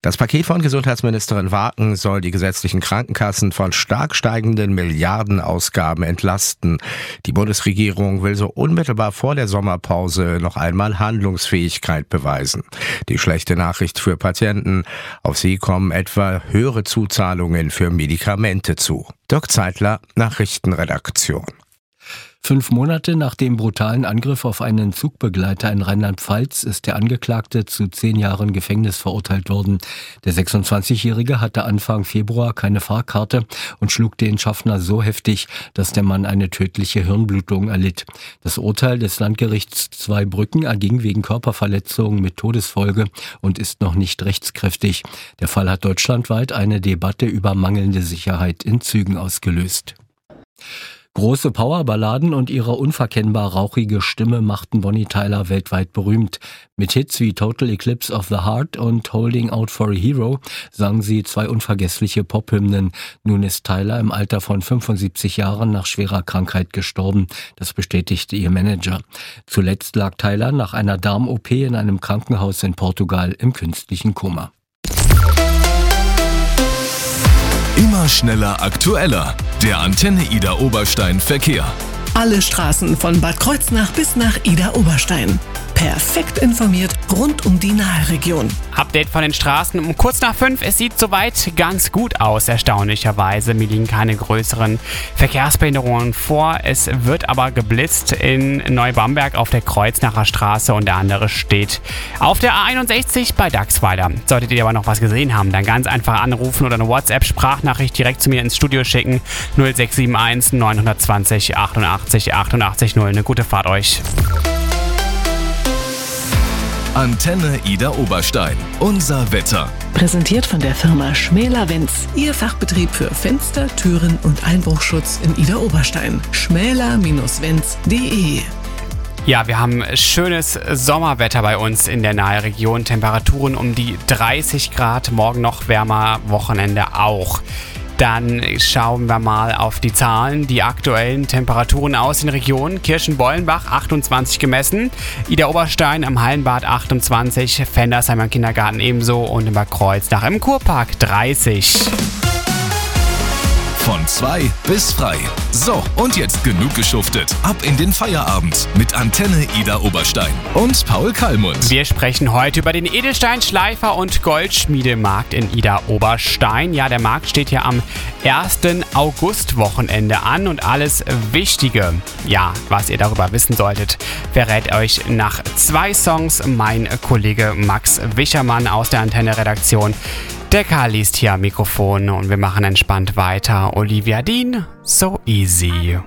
Das Paket von Gesundheitsministerin Waken soll die gesetzlichen Krankenkassen von stark steigenden Milliardenausgaben entlasten. Die Bundesregierung will so unmittelbar vor der Sommerpause noch einmal Handlungsfähigkeit beweisen. Die schlechte Nachricht für Patienten: Auf sie kommen etwa höhere Zuzahlungen für Medikamente zu. Dirk Zeitler, Nachrichtenredaktion. 5 Monate nach dem brutalen Angriff auf einen Zugbegleiter in Rheinland-Pfalz ist der Angeklagte zu 10 Jahren Gefängnis verurteilt worden. Der 26-Jährige hatte Anfang Februar keine Fahrkarte und schlug den Schaffner so heftig, dass der Mann eine tödliche Hirnblutung erlitt. Das Urteil des Landgerichts Zweibrücken erging wegen Körperverletzung mit Todesfolge und ist noch nicht rechtskräftig. Der Fall hat deutschlandweit eine Debatte über mangelnde Sicherheit in Zügen ausgelöst. Große Powerballaden und ihre unverkennbar rauchige Stimme machten Bonnie Tyler weltweit berühmt. Mit Hits wie Total Eclipse of the Heart und Holding Out for a Hero sang sie 2 unvergessliche Pop-Hymnen. Nun ist Tyler im Alter von 75 Jahren nach schwerer Krankheit gestorben. Das bestätigte ihr Manager. Zuletzt lag Tyler nach einer Darm-OP in einem Krankenhaus in Portugal im künstlichen Koma. Immer schneller, aktueller. Der Antenne Ida Oberstein Verkehr. Alle Straßen von Bad Kreuznach bis nach Ida Oberstein. Perfekt informiert rund um die Nahregion. Update von den Straßen um kurz nach 5. Es sieht soweit ganz gut aus, erstaunlicherweise. Mir liegen keine größeren Verkehrsbehinderungen vor. Es wird aber geblitzt in Neubamberg auf der Kreuznacher Straße und der andere steht auf der A61 bei Dachsweiler. Solltet ihr aber noch was gesehen haben, dann ganz einfach anrufen oder eine WhatsApp-Sprachnachricht direkt zu mir ins Studio schicken. 0671 920 88 88 0. Eine gute Fahrt euch. Antenne Ida Oberstein. Unser Wetter. Präsentiert von der Firma Schmäler-Wenz. Ihr Fachbetrieb für Fenster, Türen und Einbruchschutz in Ida Oberstein. schmäler-wenz.de. Ja, wir haben schönes Sommerwetter bei uns in der Nahregion. Temperaturen um die 30 Grad, morgen noch wärmer, Wochenende auch. Dann schauen wir mal auf die Zahlen, die aktuellen Temperaturen aus den Regionen. Kirchen-Bollenbach 28 gemessen, Ida Oberstein am Hallenbad 28, Fendersheim am Kindergarten ebenso und in Bad Kreuznach im Kurpark 30. Von 2 bis frei. So, und jetzt genug geschuftet. Ab in den Feierabend mit Antenne Ida Oberstein und Paul Kallmund. Wir sprechen heute über den Edelstein-Schleifer- und Goldschmiedemarkt in Ida Oberstein. Ja, der Markt steht ja am 1. August-Wochenende an und alles Wichtige, ja, was ihr darüber wissen solltet, verrät euch nach 2 Songs mein Kollege Max Wichermann aus der Antenne-Redaktion. Der Karl liest hier am Mikrofon und wir machen entspannt weiter. Olivia Dean, So Easy.